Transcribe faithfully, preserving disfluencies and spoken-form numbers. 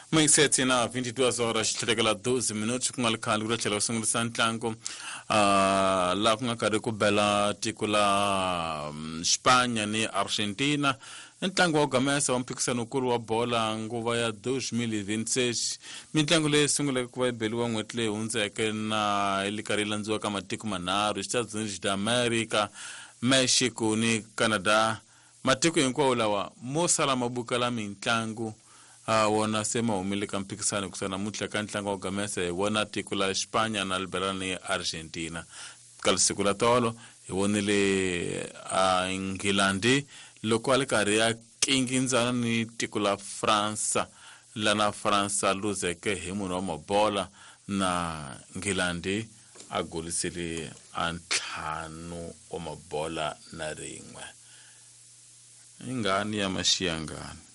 Maisetsi na vinte e duas horas chegala doze minutos com alcalde gura chela sungul santlango ah lá com a cara com bela ticula Espanha ni Argentina entlango gamesa um pixano kurwa bola nguva ya dois mil e vinte e seis mitlango le sungule kwa beliwa ngwetle unze ke na ilikarila nzwa kama tiku manaru Estados Unidos da America Mexico ni Canada matiku yinkwa ulawa mosala mabukala mitlango Ah, wana sema umilika mpikisani kusana mutla kantlanga ogamese wana tikula Espanya na alberani Argentina. Kalsikula tolo, iwonile uh, Ingilandi, lokwale karia kinginzana ni tikula Fransa, lana Fransa luzeke himuno mabola na Ingilandi agulisili antlanu o mabola na ringwe. Ingani ya mashia ngani.